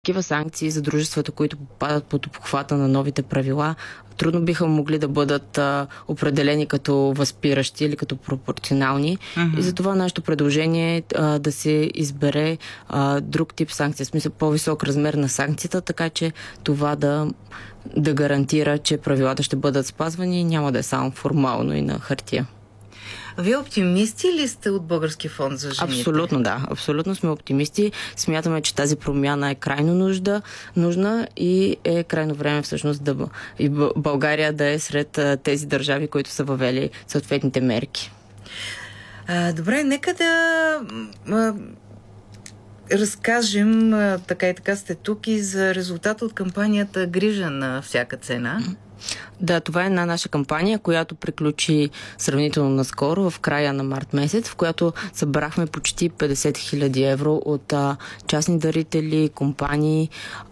Такива санкции за дружествата, които попадат под обхвата на новите правила, трудно биха могли да бъдат определени като възпиращи или като пропорционални. И затова нашето предложение е да се избере друг тип санкция, в смисъл по-висок размер на санкцията, така че това да гарантира, че правилата ще бъдат спазвани и няма да е само формално и на хартия. Вие оптимисти ли сте от Българския фонд за жените? Абсолютно да. Абсолютно сме оптимисти. Смятаме, че тази промяна е крайно нужна и е крайно време всъщност и България да е сред тези държави, които са въвели съответните мерки. Добре, нека да разкажем, така и така сте тук, и за резултата от кампанията "Грижа на всяка цена". Да, това е една наша кампания, която приключи сравнително наскоро, в края на март месец, в която събрахме почти 50 000 евро от частни дарители, компании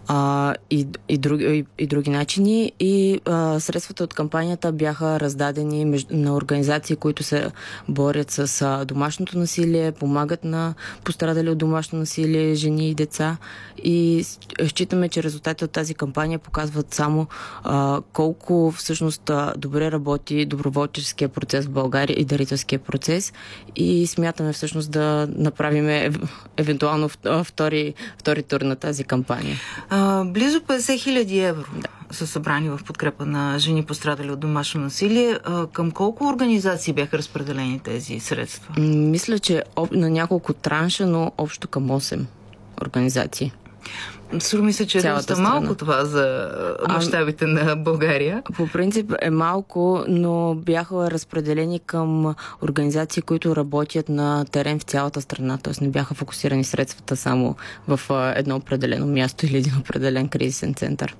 и други начини. И средствата от кампанията бяха раздадени на организации, които се борят с домашното насилие, помагат на пострадали от домашно насилие, жени и деца. И считаме, че резултатите от тази кампания показват само колко всъщност добре работи доброволческия процес в България и дарителския процес, и смятаме всъщност да направим евентуално втори тур на тази кампания. Близо 50 000 евро са събрани в подкрепа на жени, пострадали от домашно насилие. Към колко организации бяха разпределени тези средства? Мисля, че на няколко транша, но общо към 8 организации. Струва ми се, че е доста малко това за мащабите на България. По принцип е малко, но бяха разпределени към организации, които работят на терен в цялата страна. Т.е. не бяха фокусирани средствата само в едно определено място или един определен кризисен център.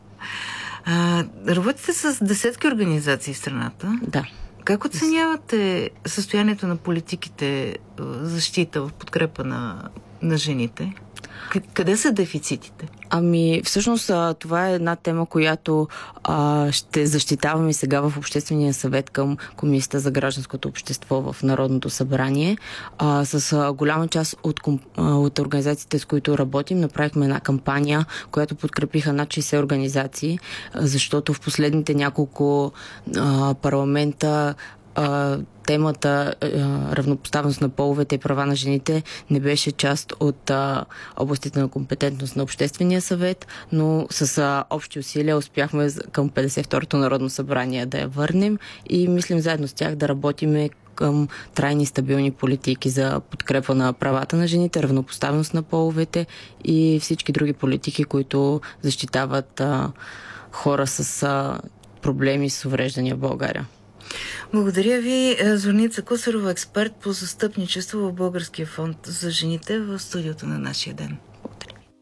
Работите с десетки организации в страната. Да. Как оценявате състоянието на политиките защита в подкрепа на жените? Къде са дефицитите? Всъщност това е една тема, която ще защитаваме сега в Обществения съвет към Комисията за гражданското общество в Народното събрание. С голяма част от организациите, с които работим, направихме една кампания, която подкрепиха над 60 организации, защото в последните няколко парламента темата равнопоставеност на половете и права на жените не беше част от областите на компетентност на Обществения съвет, но с общи усилия успяхме към 52-то Народно събрание да я върнем и мислим заедно с тях да работиме към трайни стабилни политики за подкрепа на правата на жените, равнопоставеност на половете и всички други политики, които защитават хора с проблеми с увреждания в България. Благодаря ви, Зорница Кусарова, експерт по застъпничество в Българския фонд за жените, в студиото на Нашия ден.